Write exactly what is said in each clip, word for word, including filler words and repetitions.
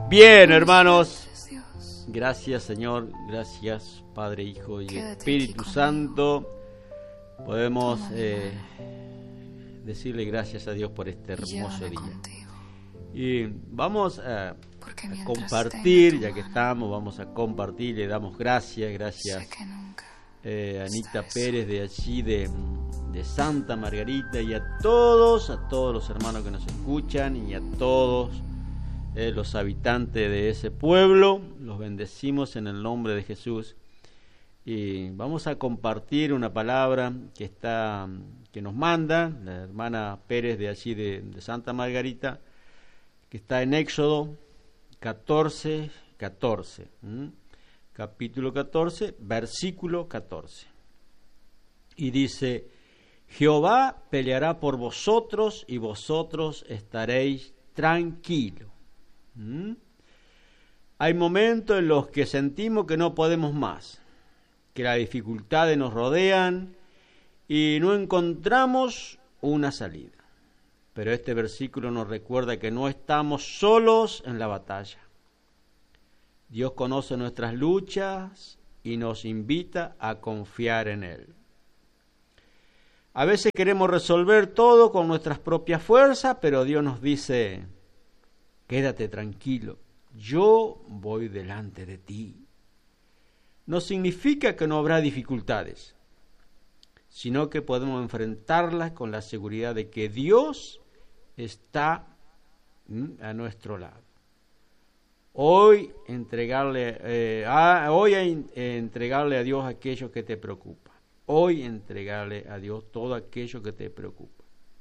Bien, hermanos, gracias Señor, gracias Padre, Hijo y Espíritu Santo. Podemos eh, decirle gracias a Dios por este hermoso día. Y vamos a, a compartir, ya que estamos, vamos a compartir, le damos gracias, gracias eh, a Anita Pérez de allí, de, de Santa Margarita, y a todos, a todos los hermanos que nos escuchan y a todos eh, los habitantes de ese pueblo. Los bendecimos en el nombre de Jesús. Y vamos a compartir una palabra que está que nos manda la hermana Pérez de allí de, de Santa Margarita, que está en Éxodo catorce, catorce, ¿m? capítulo catorce, versículo catorce. Y dice: Jehová peleará por vosotros y vosotros estaréis tranquilos. ¿Mm? Hay momentos en los que sentimos que no podemos más, que las dificultades nos rodean y no encontramos una salida. Pero este versículo nos recuerda que no estamos solos en la batalla. Dios conoce nuestras luchas y nos invita a confiar en Él. A veces queremos resolver todo con nuestras propias fuerzas, pero Dios nos dice: quédate tranquilo, yo voy delante de ti. No significa que no habrá dificultades, sino que podemos enfrentarlas con la seguridad de que Dios está a nuestro lado. Hoy entregarle, eh, a, hoy a in, eh, entregarle a Dios aquello que te preocupa. Hoy entregarle a Dios todo aquello que te preocupa.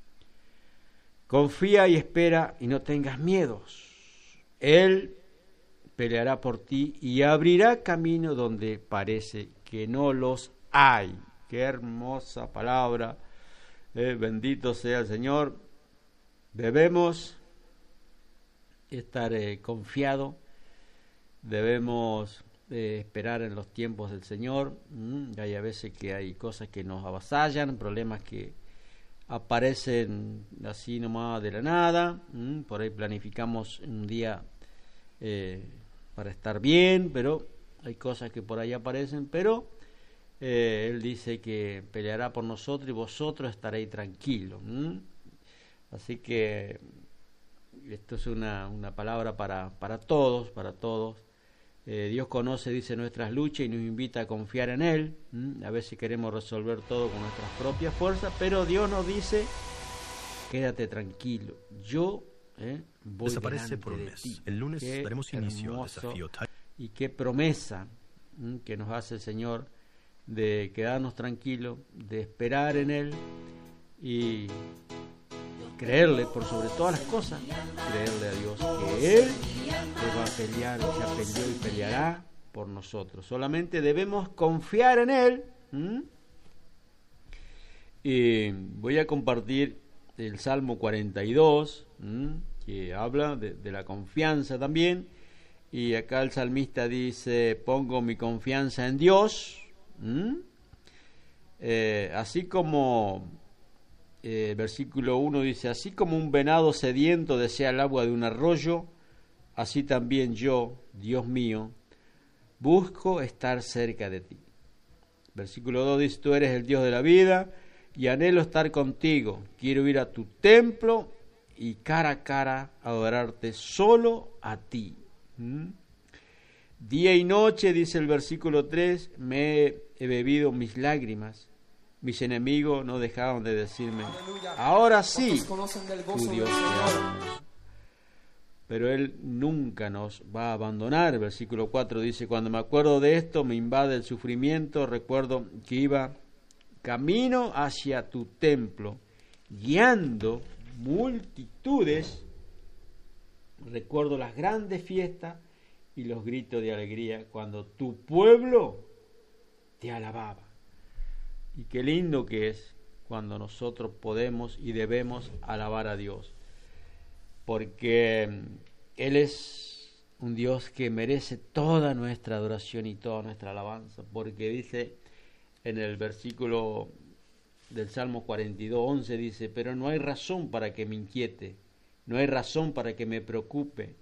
Confía y espera y no tengas miedos. Él peleará por ti y abrirá camino donde parece que no los hay. Qué hermosa palabra. Eh, bendito sea el Señor. Debemos estar eh, confiados. Debemos eh, esperar en los tiempos del Señor. Mm, hay a veces que hay cosas que nos avasallan, problemas que aparecen así nomás de la nada. Mm, por ahí planificamos un día eh, para estar bien, pero hay cosas que por ahí aparecen, pero eh, Él dice que peleará por nosotros y vosotros estaréis tranquilos. ¿Mm? Así que esto es una, una palabra para, para todos, para todos. Eh, Dios conoce, dice, nuestras luchas y nos invita a confiar en Él. ¿Mm? A veces queremos resolver todo con nuestras propias fuerzas, pero Dios nos dice: quédate tranquilo, yo eh, voy Desaparece por un de mes. ti. El lunes Qué daremos inicio al hermoso desafío. Y qué promesa ¿m? que nos hace el Señor de quedarnos tranquilos, de esperar en Él y creerle por sobre todas las cosas, creerle a Dios que Él va a pelear, ya peleó y peleará por nosotros. Solamente debemos confiar en Él. ¿Mm? Y voy a compartir el Salmo cuarenta y dos, ¿m? que habla de, de la confianza también. Y acá el salmista dice: pongo mi confianza en Dios. ¿Mm? Eh, así como el eh, versículo uno dice: así como un venado sediento desea el agua de un arroyo, así también yo, Dios mío, busco estar cerca de ti. Versículo dos dice: tú eres el Dios de la vida y anhelo estar contigo. Quiero ir a tu templo y cara a cara adorarte solo a ti. ¿Mm? Día y noche, dice el versículo tres, me he, he bebido mis lágrimas. Mis enemigos no dejaron de decirme: ahora sí, tu Dios te ama. Pero Él nunca nos va a abandonar. El versículo cuatro dice: cuando me acuerdo de esto, me invade el sufrimiento. Recuerdo que iba camino hacia tu templo, guiando multitudes. Recuerdo las grandes fiestas y los gritos de alegría cuando tu pueblo te alababa. Y qué lindo que es cuando nosotros podemos y debemos alabar a Dios, porque Él es un Dios que merece toda nuestra adoración y toda nuestra alabanza, porque dice en el versículo del Salmo cuarenta y dos, once, dice: pero no hay razón para que me inquiete, no hay razón para que me preocupe,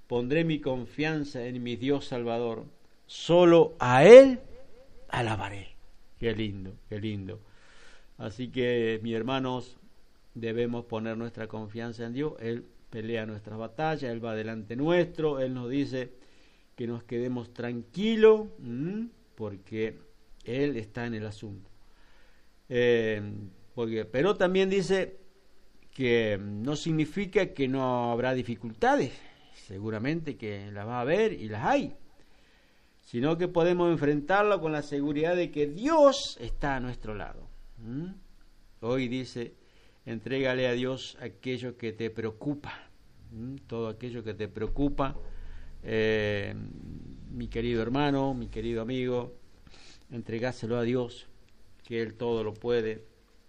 pondré mi confianza en mi Dios Salvador, solo a Él alabaré. Qué lindo, qué lindo. Así que, mis hermanos, debemos poner nuestra confianza en Dios. Él pelea nuestras batallas, Él va delante nuestro, Él nos dice que nos quedemos tranquilos, ¿m? porque Él está en el asunto. Eh, porque, pero también dice que no significa que no habrá dificultades, seguramente que las va a haber y las hay, sino que podemos enfrentarlo con la seguridad de que Dios está a nuestro lado. ¿Mm? Hoy dice, entrégale a Dios aquello que te preocupa, ¿Mm? todo aquello que te preocupa, eh, mi querido hermano, mi querido amigo, entregáselo a Dios, que Él todo lo puede.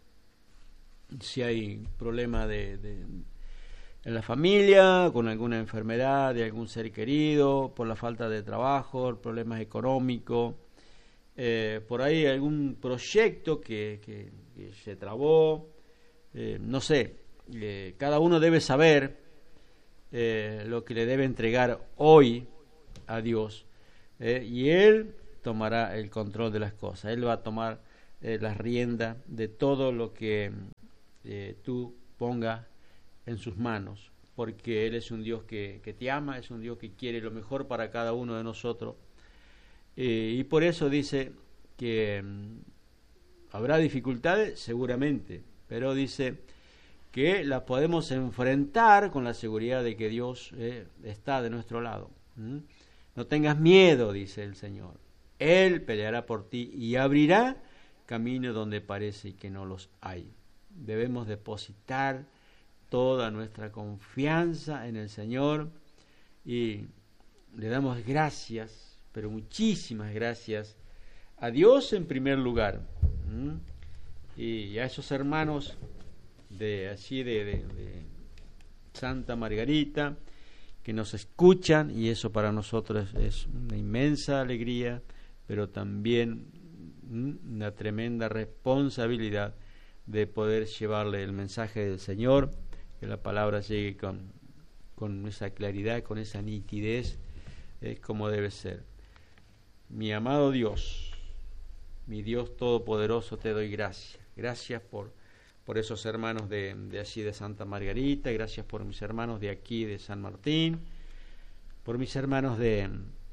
Si hay problema de, de en la familia, con alguna enfermedad de algún ser querido, por la falta de trabajo, problemas económicos, eh, por ahí algún proyecto que, que, que se trabó, eh, no sé, eh, cada uno debe saber eh, lo que le debe entregar hoy a Dios, eh, y Él tomará el control de las cosas, Él va a tomar eh, las riendas de todo lo que eh, tú pongas en sus manos, porque Él es un Dios que, que te ama, es un Dios que quiere lo mejor para cada uno de nosotros, eh, y por eso dice que um, habrá dificultades, seguramente, pero dice que las podemos enfrentar con la seguridad de que Dios eh, está de nuestro lado. ¿Mm? No tengas miedo, dice el Señor, Él peleará por ti y abrirá camino donde parece que no los hay. Debemos depositar toda nuestra confianza en el Señor y le damos gracias, pero muchísimas gracias a Dios en primer lugar, ¿Mm? y a esos hermanos de así de, de, de Santa Margarita que nos escuchan, y eso para nosotros es una inmensa alegría, pero también ¿Mm? una tremenda responsabilidad de poder llevarle el mensaje del Señor, que la palabra llegue con, con esa claridad, con esa nitidez, es como debe ser. Mi amado Dios, mi Dios todopoderoso, te doy gracias. Gracias por, por esos hermanos de, de allí de Santa Margarita, gracias por mis hermanos de aquí de San Martín, por mis hermanos de,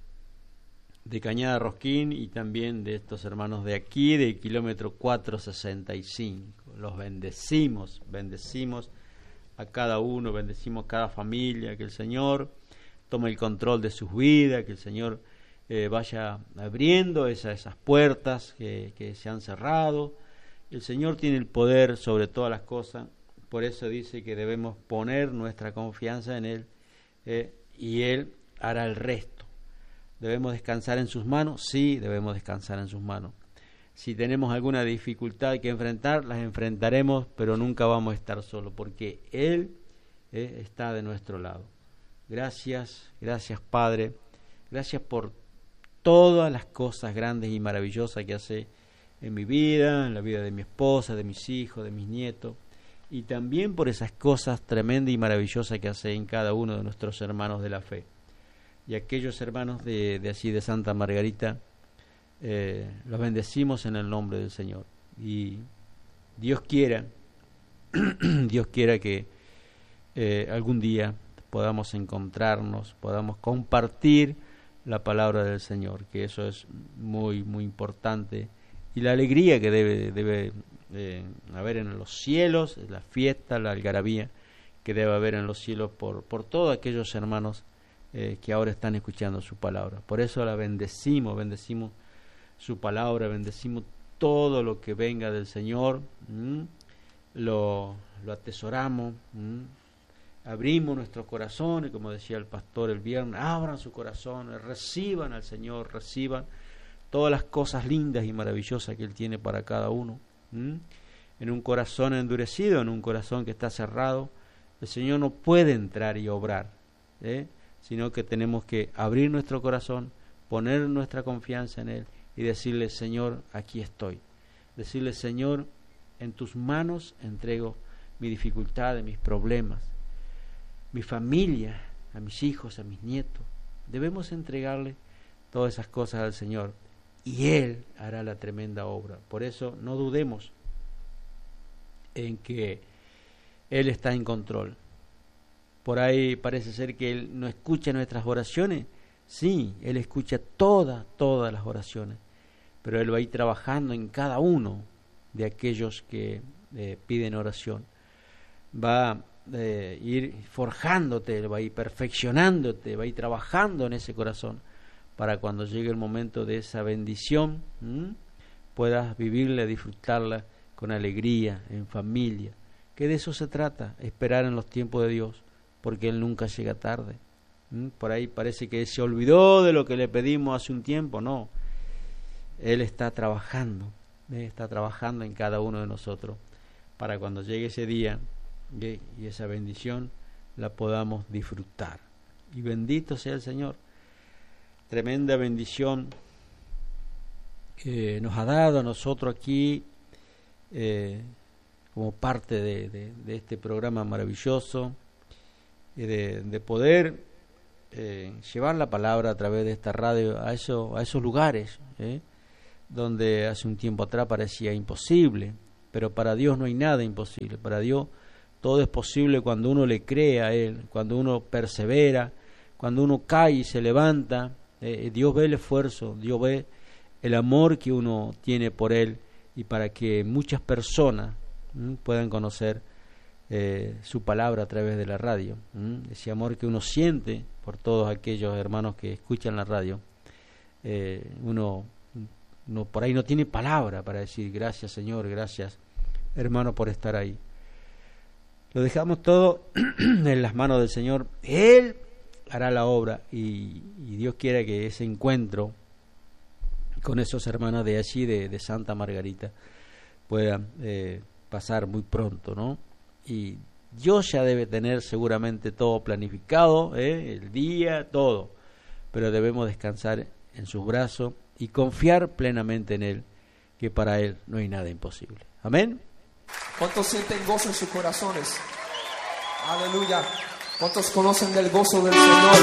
de Cañada Rosquín y también de estos hermanos de aquí, del kilómetro cuatrocientos sesenta y cinco. Los bendecimos, bendecimos a cada uno, bendecimos a cada familia, que el Señor tome el control de sus vidas, que el Señor eh, vaya abriendo esa, esas puertas que, que se han cerrado. El Señor tiene el poder sobre todas las cosas, por eso dice que debemos poner nuestra confianza en Él, eh, y Él hará el resto. ¿Debemos descansar en sus manos? Sí, debemos descansar en sus manos. Si tenemos alguna dificultad que enfrentar, las enfrentaremos, pero nunca vamos a estar solos, porque Él eh, está de nuestro lado. Gracias, gracias Padre, gracias por todas las cosas grandes y maravillosas que hace en mi vida, en la vida de mi esposa, de mis hijos, de mis nietos, y también por esas cosas tremendas y maravillosas que hace en cada uno de nuestros hermanos de la fe. Y aquellos hermanos de, de así de Santa Margarita, Eh, los bendecimos en el nombre del Señor, y Dios quiera Dios quiera que eh, algún día podamos encontrarnos, podamos compartir la palabra del Señor, que eso es muy muy importante, y la alegría que debe debe eh, haber en los cielos, la fiesta, la algarabía que debe haber en los cielos por, por todos aquellos hermanos eh, que ahora están escuchando su palabra. Por eso la bendecimos, bendecimos su palabra, bendecimos todo lo que venga del Señor, ¿m? lo, lo atesoramos, ¿m? abrimos nuestros corazones, como decía el pastor el viernes, abran su corazón, reciban al Señor, reciban todas las cosas lindas y maravillosas que Él tiene para cada uno. ¿m? En un corazón endurecido, en un corazón que está cerrado, el Señor no puede entrar y obrar, ¿eh? sino que tenemos que abrir nuestro corazón, poner nuestra confianza en Él, y decirle: Señor, aquí estoy. Decirle: Señor, en tus manos entrego mi dificultad, mis problemas, mi familia, a mis hijos, a mis nietos. Debemos entregarle todas esas cosas al Señor y Él hará la tremenda obra. Por eso no dudemos en que Él está en control. Por ahí parece ser que Él no escucha nuestras oraciones. Sí, Él escucha todas, todas las oraciones, pero Él va a ir trabajando en cada uno de aquellos que eh, piden oración. Va a eh, ir forjándote, va a ir perfeccionándote, va a ir trabajando en ese corazón para cuando llegue el momento de esa bendición, ¿m? puedas vivirla, disfrutarla con alegría, en familia. Que de eso se trata, esperar en los tiempos de Dios, porque Él nunca llega tarde. ¿m? Por ahí parece que se olvidó de lo que le pedimos hace un tiempo. No, Él está trabajando, ¿eh? está trabajando en cada uno de nosotros, para cuando llegue ese día ¿eh? y esa bendición la podamos disfrutar. Y bendito sea el Señor. Tremenda bendición que nos ha dado a nosotros aquí eh, como parte de, de, de este programa maravilloso, eh, de, de poder eh, llevar la palabra a través de esta radio a, eso, a esos lugares eh, donde hace un tiempo atrás parecía imposible, pero para Dios no hay nada imposible. Para Dios todo es posible cuando uno le cree a Él, cuando uno persevera, cuando uno cae y se levanta. Eh, Dios ve el esfuerzo, Dios ve el amor que uno tiene por Él, y para que muchas personas ¿m? puedan conocer eh, su palabra a través de la radio, ¿m? ese amor que uno siente por todos aquellos hermanos que escuchan la radio. Eh, uno, uno por ahí no tiene palabra para decir gracias Señor, gracias hermano por estar ahí. Lo dejamos todo en las manos del Señor. Él hará la obra, y, y Dios quiera que ese encuentro con esos hermanos de allí, de, de Santa Margarita, pueda eh, pasar muy pronto, ¿no? Y Dios ya debe tener seguramente todo planificado, ¿eh? el día, todo, pero debemos descansar en sus brazos y confiar plenamente en Él, que para Él no hay nada imposible. Amén. ¿Cuántos sienten gozo en sus corazones? Aleluya. ¿Cuántos conocen del gozo del Señor?